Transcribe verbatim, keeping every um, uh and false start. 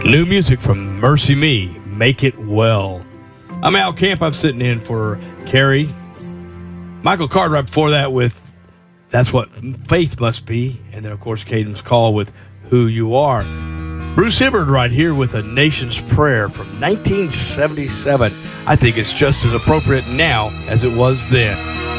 New music from Mercy Me, Make It Well. I'm Al Camp. I'm sitting in for Carrie. Michael Cartwright before that with That's What Faith Must Be. And then, of course, Caden's Call with Who You Are. Bruce Hibbard right here with A Nation's Prayer from nineteen seventy-seven. I think it's just as appropriate now as it was then.